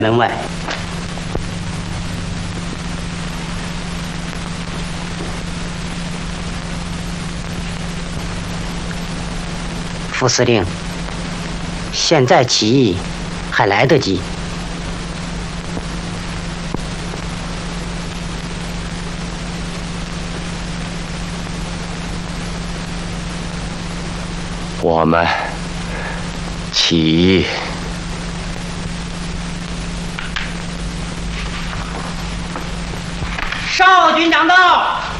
门外。副司令，现在起义还来得及。 我们起义。 少军长到。